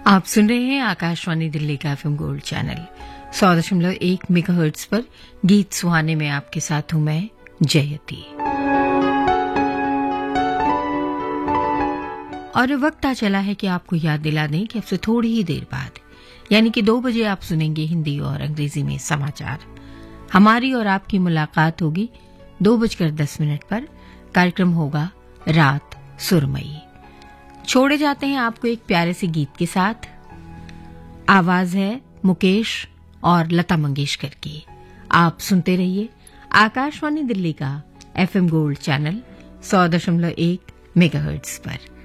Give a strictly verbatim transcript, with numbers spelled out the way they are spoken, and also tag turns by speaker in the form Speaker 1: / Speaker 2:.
Speaker 1: आप सुन रहे हैं आकाशवाणी दिल्ली का एफएम गोल्ड चैनल सौ दशमलव एक मेगाहर्ट्ज पर गीत सुहाने में आपके साथ हूं मैं जयती। और वक्त आ चला है कि आपको याद दिला दें कि अब से थोड़ी ही देर बाद यानी कि दो बजे आप सुनेंगे हिंदी और अंग्रेजी में समाचार। हमारी और आपकी मुलाकात होगी दो बजकर दस मिनट पर। कार्यक्रम होगा रात सुरमई। छोड़े जाते हैं आपको एक प्यारे से गीत के साथ। आवाज है मुकेश और लता मंगेशकर की। आप सुनते रहिए आकाशवाणी दिल्ली का एफएम गोल्ड चैनल सौ दशमलव एक मेगाहर्ट्ज पर।